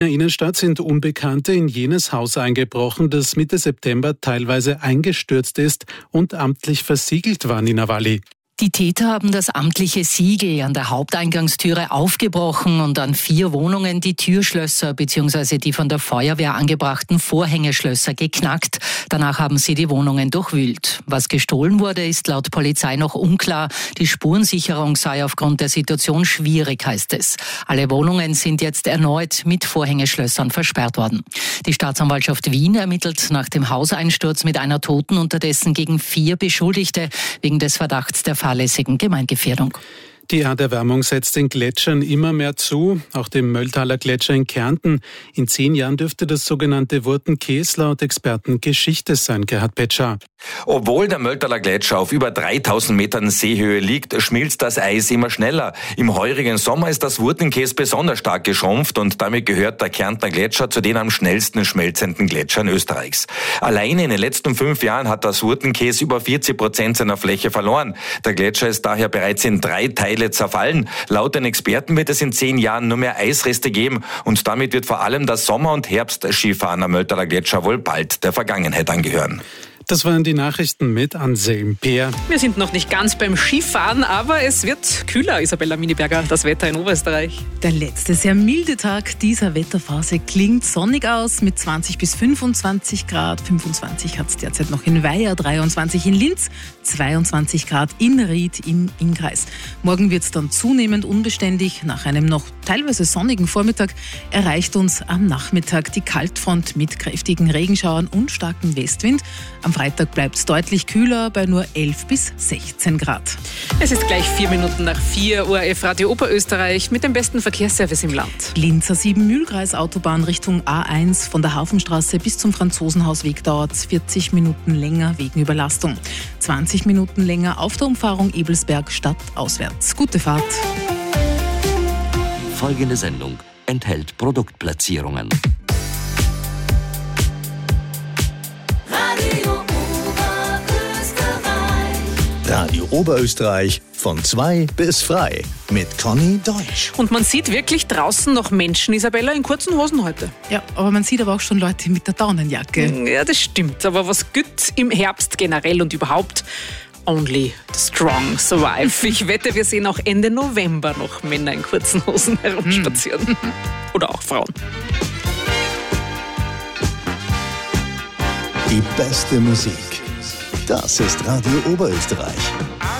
In der Innenstadt sind Unbekannte in jenes Haus eingebrochen, das Mitte September teilweise eingestürzt ist und amtlich versiegelt war, Nina Walli. Die Täter haben das amtliche Siegel an der Haupteingangstüre aufgebrochen und an 4 Wohnungen die Türschlösser bzw. die von der Feuerwehr angebrachten Vorhängeschlösser geknackt. Danach haben sie die Wohnungen durchwühlt. Was gestohlen wurde, ist laut Polizei noch unklar. Die Spurensicherung sei aufgrund der Situation schwierig, heißt es. Alle Wohnungen sind jetzt erneut mit Vorhängeschlössern versperrt worden. Die Staatsanwaltschaft Wien ermittelt nach dem Hauseinsturz mit einer Toten unterdessen gegen 4 Beschuldigte wegen des Verdachts der fahrlässigen Gemeingefährdung. Die Erderwärmung setzt den Gletschern immer mehr zu, auch dem Mölltaler Gletscher in Kärnten. In 10 Jahren dürfte das sogenannte Wurtenkäs laut Experten Geschichte sein, Gerhard Petscher. Obwohl der Mölltaler Gletscher auf über 3000 Metern Seehöhe liegt, schmilzt das Eis immer schneller. Im heurigen Sommer ist das Wurtenkäs besonders stark geschrumpft und damit gehört der Kärntner Gletscher zu den am schnellsten schmelzenden Gletschern Österreichs. Alleine in den letzten 5 Jahren hat das Wurtenkäs über 40% seiner Fläche verloren. Der Gletscher ist daher bereits in 3 Teile zerfallen. Laut den Experten wird es in 10 Jahren nur mehr Eisreste geben und damit wird vor allem das Sommer- und Herbstskifahren am Mölltaler Gletscher wohl bald der Vergangenheit angehören. Das waren die Nachrichten mit Anselm Peer. Wir sind noch nicht ganz beim Skifahren, aber es wird kühler, Isabella Miniberger, das Wetter in Oberösterreich. Der letzte sehr milde Tag dieser Wetterphase klingt sonnig aus mit 20 bis 25 Grad. 25 hat es derzeit noch in Weiher, 23 in Linz, 22 Grad in Ried im Innkreis. Morgen wird es dann zunehmend unbeständig. Nach einem noch teilweise sonnigen Vormittag erreicht uns am Nachmittag die Kaltfront mit kräftigen Regenschauern und starkem Westwind. Am Freitag bleibt es deutlich kühler bei nur 11 bis 16 Grad. Es ist gleich 4 Minuten nach 4 ORF Radio Oberösterreich mit dem besten Verkehrsservice im Land. Linzer 7 Mühlkreis Autobahn Richtung A1 von der Hafenstraße bis zum Franzosenhausweg dauert 40 Minuten länger wegen Überlastung. 20 Minuten länger auf der Umfahrung Ebelsberg stadtauswärts. Gute Fahrt. Folgende Sendung enthält Produktplatzierungen. Radio Oberösterreich von 2 bis frei mit Conny Deutsch. Und man sieht wirklich draußen noch Menschen, Isabella, in kurzen Hosen heute. Ja, aber man sieht aber auch schon Leute mit der Daunenjacke. Ja, das stimmt. Aber was gibt im Herbst generell und überhaupt? Only the strong survive. Ich wette, wir sehen auch Ende November noch Männer in kurzen Hosen herumspazieren. Oder auch Frauen. Die beste Musik. Das ist Radio Oberösterreich.